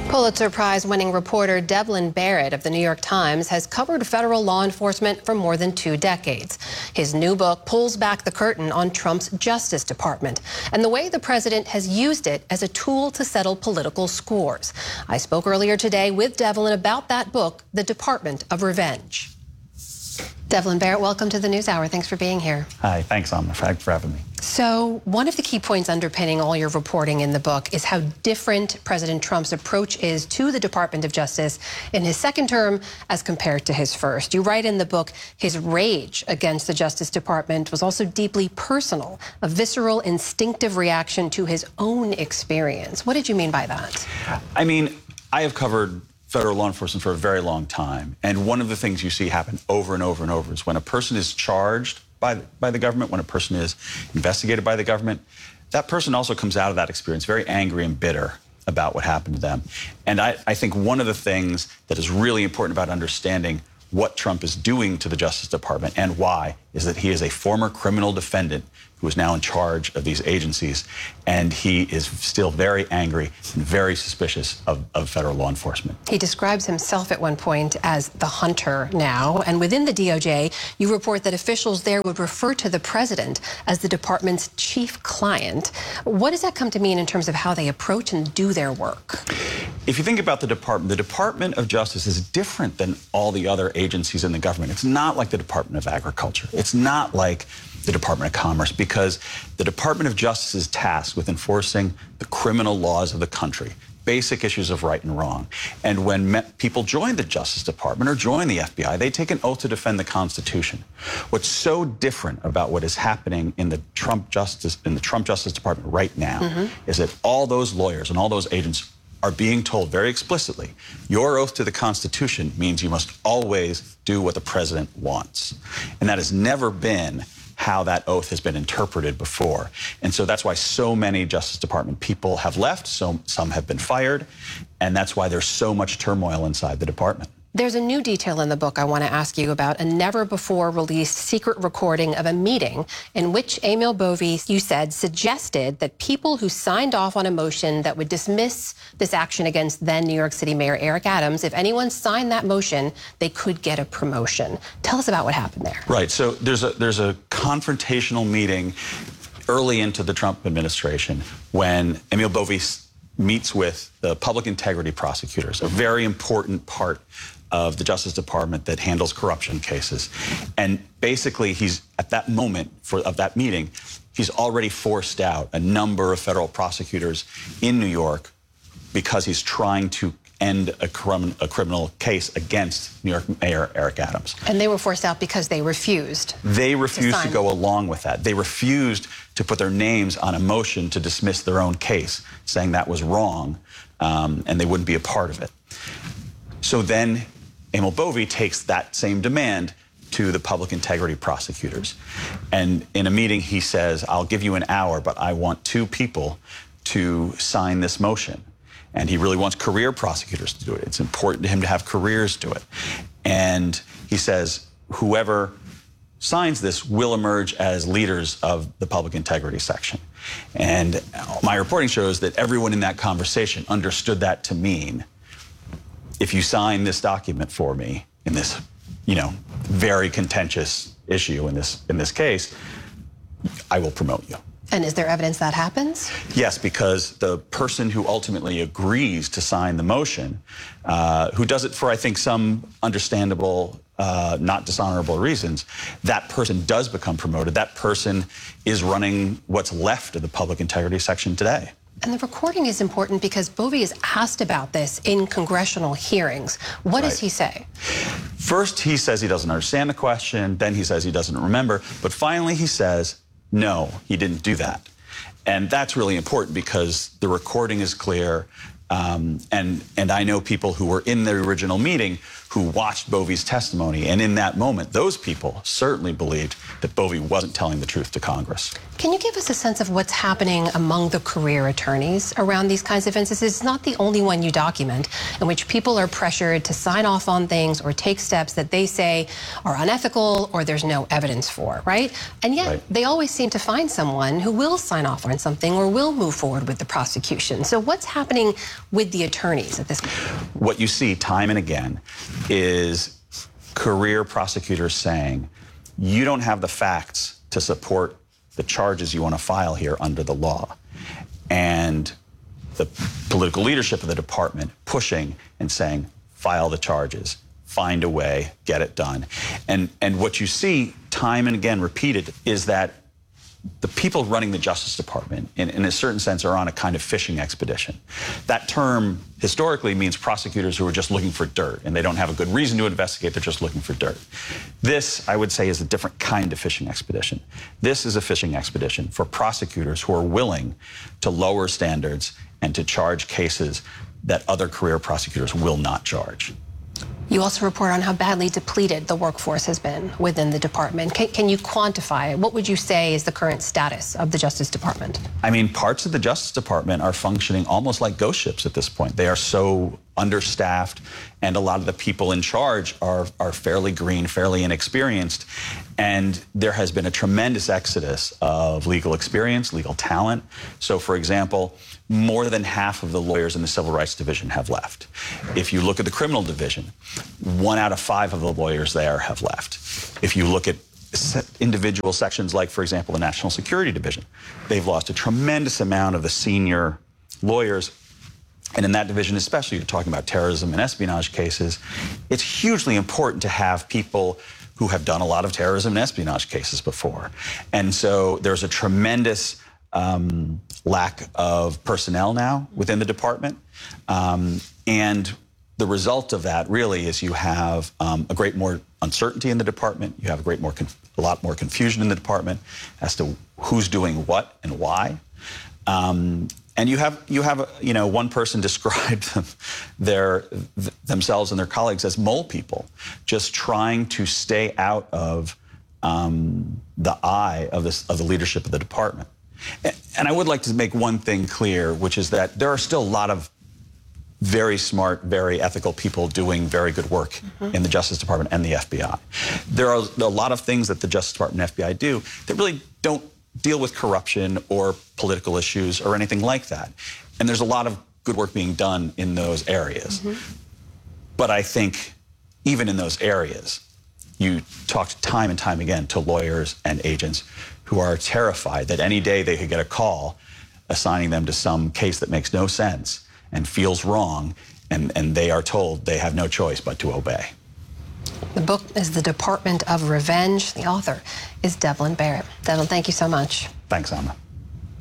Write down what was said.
Pulitzer Prize-winning reporter Devlin Barrett of the New York Times has covered federal law enforcement for more than 2 decades. His new book pulls back the curtain on Trump's Justice Department and the way the president has used it as a tool to settle political scores. I spoke earlier today with Devlin about that book, The Department of Revenge. Devlin Barrett, welcome to the NewsHour. Thanks for being here. Hi, thanks, Amna, for having me. So one of the key points underpinning all your reporting in the book is how different President Trump's approach is to the Department of Justice in his second term as compared to his first. You write in the book, his rage against the Justice Department was also deeply personal, a visceral, instinctive reaction to his own experience. What did you mean by that? I mean, I have covered federal law enforcement for a very long time, and one of the things you see happen over and over and over is when a person is charged by the government, when a person is investigated by the government, that person also comes out of that experience very angry and bitter about what happened to them. And I think one of the things that is really important about understanding what Trump is doing to the Justice Department and why is that he is a former criminal defendant who is now in charge of these agencies, and he is still very angry and very suspicious of federal law enforcement. He describes himself at one point as the hunter now, and within the DOJ, you report that officials there would refer to the president as the department's chief client. What does that come to mean in terms of how they approach and do their work? If you think about the Department of Justice is different than all the other agencies in the government. It's not like the Department of Agriculture. It's not like the Department of Commerce, because the Department of Justice is tasked with enforcing the criminal laws of the country, basic issues of right and wrong. And when people join the Justice Department or join the FBI, they take an oath to defend the Constitution. What's so different about what is happening in the Trump Justice Department right now is that all those lawyers and all those agents are being told very explicitly, your oath to the Constitution means you must always do what the president wants. And that has never been how that oath has been interpreted before. And so that's why so many Justice Department people have left, some have been fired, and that's why there's so much turmoil inside the department. There's a new detail in the book I want to ask you about, a never-before-released secret recording of a meeting in which Emil Bovy, you said, suggested that people who signed off on a motion that would dismiss this action against then New York City Mayor Eric Adams, if anyone signed that motion, they could get a promotion. Tell us about what happened there. Right. So there's a confrontational meeting early into the Trump administration when Emil Bovy meets with the public integrity prosecutors, a very important part of the Justice Department that handles corruption cases. And basically, he's at that moment of that meeting, he's already forced out a number of federal prosecutors in New York because he's trying to end a criminal case against New York Mayor Eric Adams. And they were forced out because they refused. They refused to go along with that. They refused to put their names on a motion to dismiss their own case, saying that was wrong, and they wouldn't be a part of it. So then Emil Bovy takes that same demand to the public integrity prosecutors. And in a meeting, he says, I'll give you an hour, but I want 2 people to sign this motion. And he really wants career prosecutors to do it. It's important to him to have careers do it. And he says, whoever signs this will emerge as leaders of the public integrity section. And my reporting shows that everyone in that conversation understood that to mean, if you sign this document for me in this, very contentious issue in this case, I will promote you. And is there evidence that happens? Yes, because the person who ultimately agrees to sign the motion, who does it for, I think, some understandable, not dishonorable reasons, that person does become promoted. That person is running what's left of the public integrity section today. And the recording is important because Bovy is asked about this in congressional hearings. What does he say? First, he says he doesn't understand the question. Then he says he doesn't remember. But finally, he says, no, he didn't do that. And that's really important because the recording is clear. And I know people who were in the original meeting who watched Bovy's testimony. And in that moment, those people certainly believed that Bovy wasn't telling the truth to Congress. Can you give us a sense of what's happening among the career attorneys around these kinds of instances? It's not the only one you document in which people are pressured to sign off on things or take steps that they say are unethical or there's no evidence for, right? And yet they always seem to find someone who will sign off on something or will move forward with the prosecution. So what's happening with the attorneys at this point? What you see time and again is career prosecutors saying, you don't have the facts to support the charges you want to file here under the law. And the political leadership of the department pushing and saying, file the charges, find a way, get it done. And what you see time and again repeated is that the people running the Justice Department, in a certain sense, are on a kind of fishing expedition. That term historically means prosecutors who are just looking for dirt, and they don't have a good reason to investigate, they're just looking for dirt. This, I would say, is a different kind of fishing expedition. This is a fishing expedition for prosecutors who are willing to lower standards and to charge cases that other career prosecutors will not charge. You also report on how badly depleted the workforce has been within the department. Can you quantify it? What would you say is the current status of the Justice Department? I mean, parts of the Justice Department are functioning almost like ghost ships at this point. They are so understaffed, and a lot of the people in charge are fairly green, fairly inexperienced. And there has been a tremendous exodus of legal experience, legal talent. So, for example, more than half of the lawyers in the Civil Rights Division have left. If you look at the Criminal Division, 1 out of 5 of the lawyers there have left. If you look at individual sections like, for example, the National Security Division, they've lost a tremendous amount of the senior lawyers. And in that division especially, you're talking about terrorism and espionage cases, it's hugely important to have people who have done a lot of terrorism and espionage cases before. And so there's a tremendous lack of personnel now within the department. And the result of that really is you have a great more uncertainty in the department. You have a lot more confusion in the department as to who's doing what and why. And you have one person described themselves and their colleagues as mole people, just trying to stay out of the eye of the leadership of the department. And I would like to make one thing clear, which is that there are still a lot of very smart, very ethical people doing very good work in the Justice Department and the FBI. There are a lot of things that the Justice Department and FBI do that really don't deal with corruption or political issues or anything like that. And there's a lot of good work being done in those areas. But I think even in those areas, you talk time and time again to lawyers and agents who are terrified that any day they could get a call assigning them to some case that makes no sense and feels wrong, and they are told they have no choice but to obey. The book is The Department of Revenge. The author is Devlin Barrett. Devlin, thank you so much. Thanks, Amma.